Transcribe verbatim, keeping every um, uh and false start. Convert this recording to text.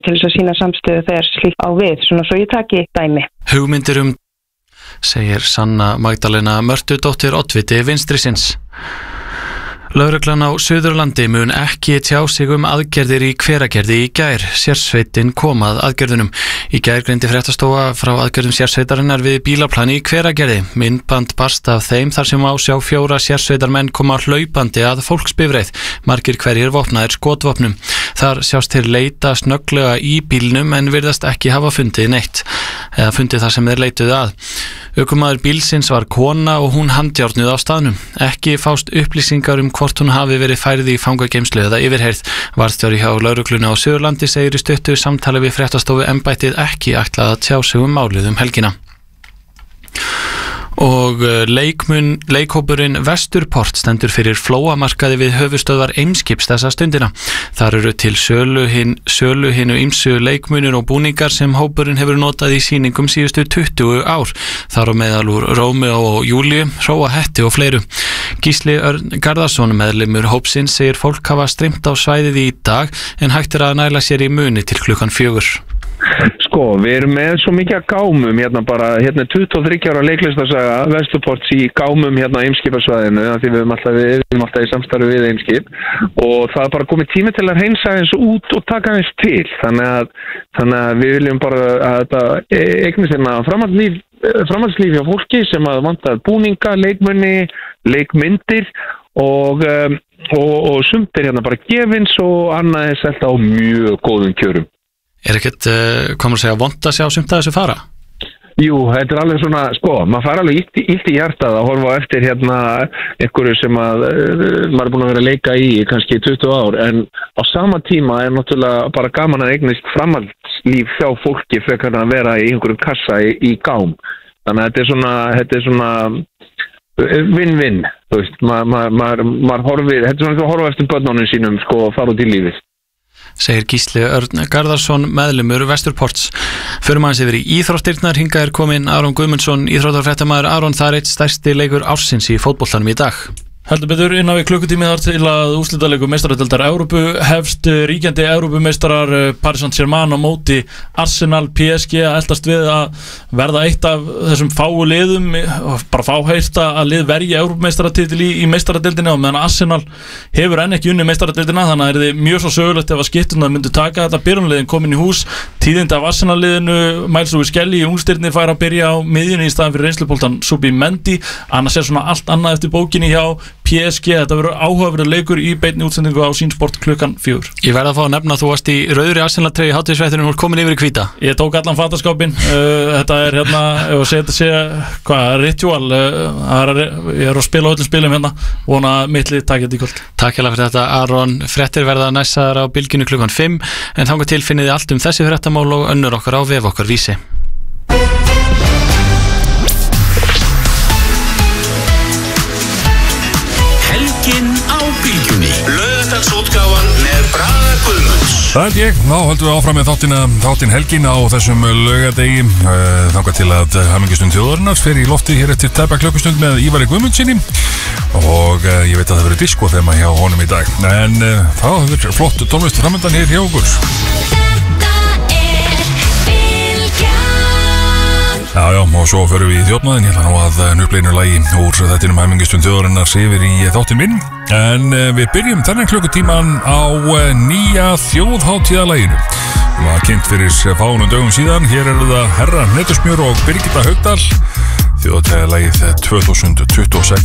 til þess að sína samstöðu þegar slíkt á við, svona svo ég taki dæmi. Hugmyndir um, segir Sanna Magdalena Mörtudóttir oddviti Vinstrisins. Lögreglan á Suðurlandi mun ekki tjá sig um aðgerðir í Hveragerði í gær. Sérsveitin kom að aðgerðunum. Í gær greindi fréttastofa frá aðgerðum sérsveitarinnar við bílaplani í Hveragerði. Myndband barst af þeim þar sem á sjá fjóra sérsveitarmenn koma hlaupandi að fólksbifreið. Margir hverjir vopnaðir skotvopnum. Þar sjást þeir leita snögglega í bílnum en virðast ekki hafa fundið neitt. Eða fundið það sem þeir leituðu að. Ökumaður bílsins var kona og hún handjárnuð á staðnum. Ekki fást upplýsingar um hvort hún hafi verið færð í fangageymslu eða yfirheyrð. Varðstjóri hjá lögreglunni á Suðurlandi segir í stuttu samtali við fréttastofu embættið ekki ætlað að tjá sig um málið um helgina. Og leikmun, leikhópurinn Vesturport stendur fyrir flóamarkaði við höfuðstöðvar Eimskips þessa stundina. Þar eru til sölu, hin, sölu hinu ýmsu leikmunir og búningar sem hópurinn hefur notað í sýningum síðustu tuttugu ár. Þar á meðal úr Rómeó og Júlíu, Hróa hetti og fleiru. Gísli Örn Garðarsson, meðlimur hópsins, segir fólk hafa streymt á svæðið í dag en hægt er að næla sér í muni til klukkan fjögur. Sko, við erum með svo mikið að gámum hérna bara, hérna tuttugu og þriggja ára leiklistasaga Vesturports í gámum hérna á Eimskipasvæðinu, því við erum alltaf, við erum alltaf í samstarfi við Eimskip og það er bara komið tími til að hreinsa eins út og taka eins til, þannig að, þannig að við viljum bara að þetta eignist hérna framhaldslíf, framhaldslíf hjá fólki sem að vantar búninga, leikmunni, leikmyndir og, um, og, og sumt er hérna bara gefins og annað er selt á mjög góðum kjörum. Er ekkert, uh, komur að segja, vont að sjá sumt að þessu fara? Jú, þetta er alveg svona, sko, maður fara alveg illt, illt í hjartað að horfa á eftir hérna einhverju sem að uh, maður er búin að vera að leika í kannski tuttugu ár, en á sama tíma er náttúrulega bara gaman að eignast framhaldslíf hjá fólki frekar að vera í einhverjum kassa í, í gám. Þannig að þetta er svona, þetta er svona vinn-vinn, þú veist, maður ma, ma, ma, horfir, þetta er svona að horfa eftir börnunum sínum, sko, og fara út í lífið. Segir Gísli Örn Garðarsson, meðlimur Vesturports. Förum aðeins yfir í íþróttirnar. Hingað er kominn Aron Guðmundsson, íþróttafréttamaður. Aron, það er eitt stærsti leikur ársins í fótboltanum í dag. Heldur betur, innan við klukkutími þar til að úrslitaleikur meistaradeildar Evrópu hefst. Ríkjandi Evrópumeistarar Paris Saint-Germain á móti Arsenal. P S G að eldast við að verða eitt af þessum fáu liðum, bara fáheyrta að lið verji Evrópumeistaratitil í, í meistaradeildina, og meðan Arsenal hefur enn ekki unni meistaradeildina, þannig að er þið mjög svo sögulegt ef að skipturnar myndu taka þetta. Byrjunarliðin komin í hús, tíðindi af Arsenal-liðinu, Miles Lewis Skelly í ungstirni fær að byrja á miðjunni í staðan fyrir reynslupoltan Subimendi. Annars er svona allt annað eftir bókinni hjá P S G. Þetta verður áhugaverður leikur í beinni útsendingu á Sýnsport klukkan fjögur. Ég verð að fá að nefna að þú varst í rauðri Arsenal-treyju í hátíðisfréttunum og komin yfir í hvíta. Ég tók allan fataskápinn. uh, Þetta er hérna, ef að segja þetta sé hvað, ritual. uh, er, Ég er að spila öllum spilum hérna, vona mittlið takk þetta í kvöld. Takk hérlega fyrir þetta, Aron. Fréttir verða næstar á bylginu klukkan fimm, en þangað til finnið þið allt um þessi fréttamál og önnur okkar á vef okkar Vísi. Helgin á bylgjunni, laugardagsútgáfan með Braga Guðmunds. Það er ég, þá höldum við áfram með þáttina, þáttin helgin á þessum laugardegi, þangað til að hamingjastund þjóðarinnar fer í lofti hér eftir tæpa klukkustund með Ívari Guðmundsinni og ég veit að það verður diskoþema hjá honum í dag, en þá hefur flott tónlist framöndan hér hjá okkur. Já, já, og svo förum við í þjófnaðin. Ég ætla nú að nöfleinu lagi úr þettinum hæmingjastund þjóðarinnar yfir í þáttin minn. En við byrjum þennan klukkutíman á nýja þjóðhátíðalaginu. Það var kynnt fyrir fáunum dögum síðan. Hér eru það Herra Netusmjör og Birgitta Haugdal. Þjóðhátíðalagið tvö þúsund tuttugu og sex.